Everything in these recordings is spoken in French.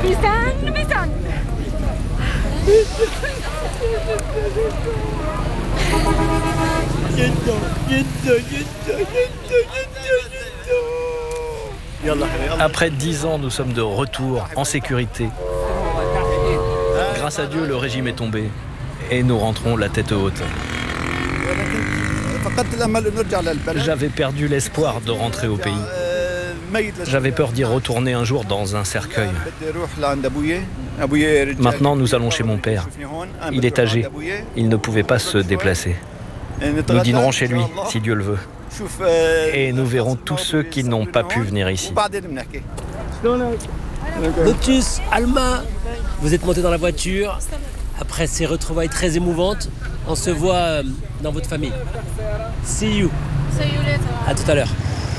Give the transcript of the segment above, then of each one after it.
Bisan. Après 10 ans, nous sommes de retour en sécurité. Grâce à Dieu, le régime est tombé et nous rentrons la tête haute. J'avais perdu l'espoir de rentrer au pays. J'avais peur d'y retourner un jour dans un cercueil. Maintenant, nous allons chez mon père. Il est âgé. Il ne pouvait pas se déplacer. Nous dînerons chez lui, si Dieu le veut. Et nous verrons tous ceux qui n'ont pas pu venir ici. Lotus, Alma, vous êtes montés dans la voiture. Après ces retrouvailles très émouvantes, on se voit dans votre famille. See you. À tout à l'heure.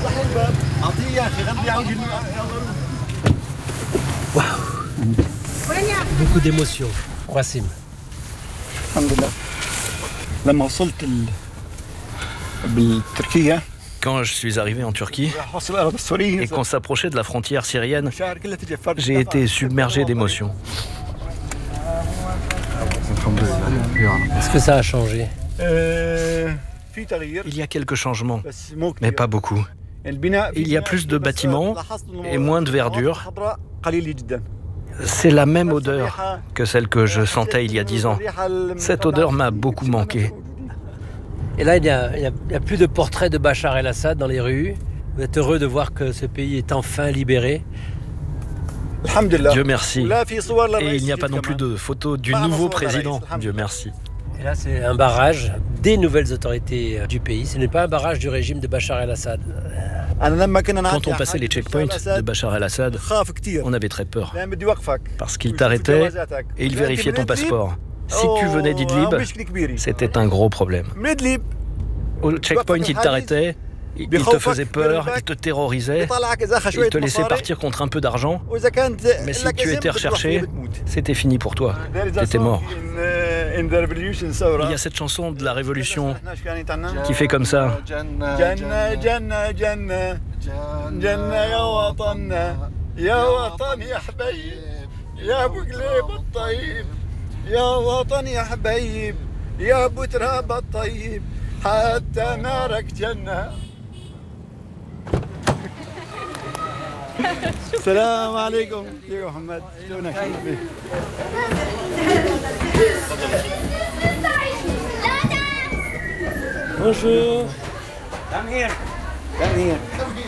Wow. Beaucoup d'émotions. Wassim. Quand je suis arrivé en Turquie et qu'on s'approchait de la frontière syrienne, j'ai été submergé d'émotions. Est-ce que ça a changé ? Il y a quelques changements, mais pas beaucoup. Il y a plus de bâtiments et moins de verdure. C'est la même odeur que celle que je sentais il y a 10 ans. Cette odeur m'a beaucoup manqué. Et là, il y a plus de portraits de Bachar el-Assad dans les rues. Vous êtes heureux de voir que ce pays est enfin libéré. Dieu merci. Et il n'y a pas non plus de photos du nouveau président. Dieu merci. Et là, c'est un barrage des nouvelles autorités du pays. Ce n'est pas un barrage du régime de Bachar el-Assad. Quand on passait les checkpoints de Bachar el-Assad, on avait très peur. Parce qu'il t'arrêtait et il vérifiait ton passeport. Si tu venais d'Idlib, c'était un gros problème. Au checkpoint, il t'arrêtait, il te faisait peur, il te terrorisait, il te laissait partir contre un peu d'argent. Mais si tu étais recherché, c'était fini pour toi. Tu étais mort. Il y a cette chanson de la Révolution qui fait comme ça. يا وطن يا حبايب يا ابو تراب الطيب حتى نارك جنة السلام عليكم يا محمد شلونك Bonjour. Come here. Come here.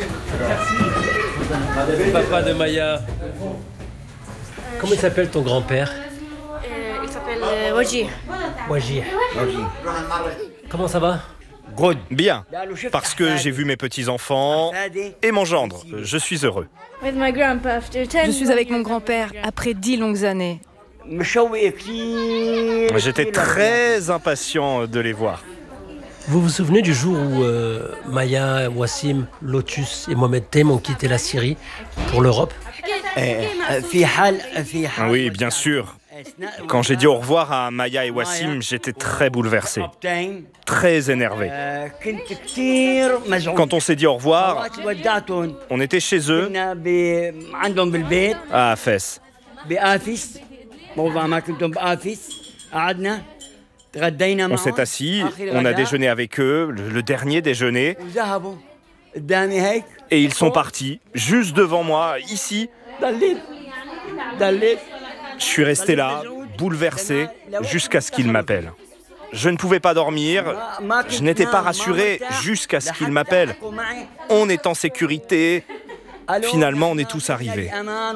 Merci. Papa de Maya. Comment il s'appelle ton grand-père ? Il s'appelle Wajih. Wajih. Comment ça va ? Bien, parce que j'ai vu mes petits-enfants et mon gendre. Je suis heureux. Je suis avec mon grand-père après 10 longues années. J'étais très impatient de les voir. Vous vous souvenez du jour où Maya, Wassim, Lotus et Mohamed Tem ont quitté la Syrie pour l'Europe ? Oui, bien sûr. Quand j'ai dit au revoir à Maya et Wassim, j'étais très bouleversé, très énervé. Quand on s'est dit au revoir, on était chez eux, à Fès. On s'est assis, on a déjeuné avec eux, le dernier déjeuner, et ils sont partis, juste devant moi, ici. Je suis resté là, bouleversé, jusqu'à ce qu'ils m'appellent. Je ne pouvais pas dormir, je n'étais pas rassuré jusqu'à ce qu'ils m'appellent. On est en sécurité, finalement on est tous arrivés.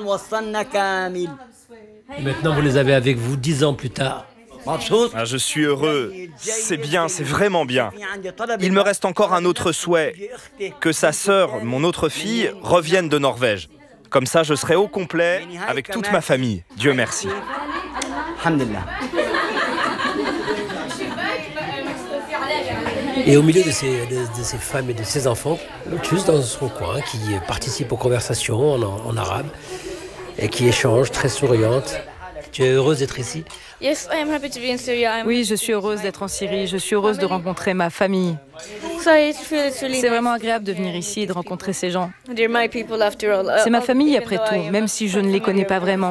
Et maintenant vous les avez avec vous 10 ans plus tard. Ah, je suis heureux, c'est bien, c'est vraiment bien. Il me reste encore un autre souhait, que sa sœur, mon autre fille, revienne de Norvège. Comme ça, je serai au complet avec toute ma famille. Dieu merci. Et au milieu de ces femmes et de ces enfants, Lotus dans son coin, qui participe aux conversations en arabe et qui échange, très souriante. Tu es heureuse d'être ici ? Oui, je suis heureuse d'être en Syrie. Je suis heureuse de rencontrer ma famille. C'est vraiment agréable de venir ici et de rencontrer ces gens. C'est ma famille après tout, même si je ne les connais pas vraiment.